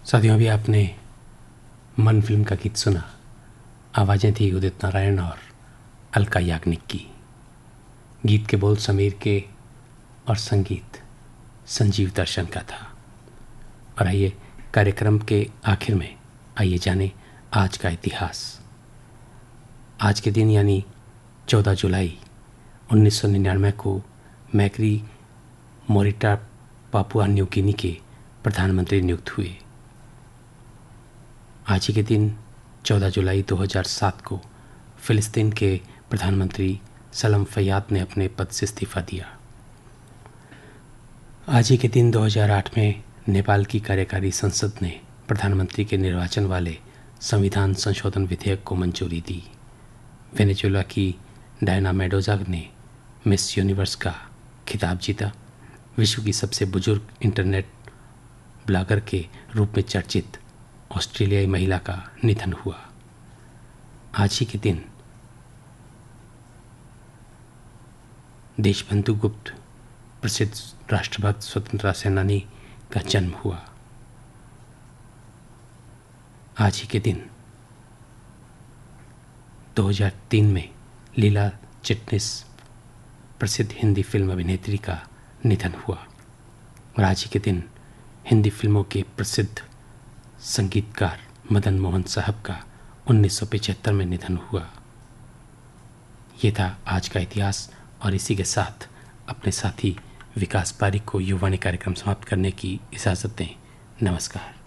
साथियों, अभी आपने मन फिल्म का गीत सुना। आवाज़ें थी उदित नारायण और अलका याग्निक की। गीत के बोल समीर के और संगीत संजीव दर्शन का था। और आइए कार्यक्रम के आखिर में आइए जाने आज का इतिहास। आज के दिन यानी 14 जुलाई 1999 को मैक्री मोरिटा पापुआ न्यू गिनी के प्रधानमंत्री नियुक्त हुए। आज ही के दिन 14 जुलाई 2007 को फिलिस्तीन के प्रधानमंत्री सलम फैयाद ने अपने पद से इस्तीफा दिया। आज ही के दिन 2008 में नेपाल की कार्यकारी संसद ने प्रधानमंत्री के निर्वाचन वाले संविधान संशोधन विधेयक को मंजूरी दी। वेनेजुएला की डायना मेडोजा ने मिस यूनिवर्स का खिताब जीता। विश्व की सबसे बुजुर्ग इंटरनेट ब्लॉगर के रूप में चर्चित ऑस्ट्रेलियाई महिला का निधन हुआ। आज ही के दिन देशबंधु गुप्त प्रसिद्ध राष्ट्रभक्त स्वतंत्रता सेनानी का जन्म हुआ। आज ही के दिन 2003 में लीला चिटनिस प्रसिद्ध हिंदी फिल्म अभिनेत्री का निधन हुआ। और आज ही के दिन हिंदी फिल्मों के प्रसिद्ध संगीतकार मदन मोहन साहब का 1975 में निधन हुआ। ये था आज का इतिहास। और इसी के साथ अपने साथी विकास पारिक को युवाणी कार्यक्रम समाप्त करने की इजाज़त दें। नमस्कार।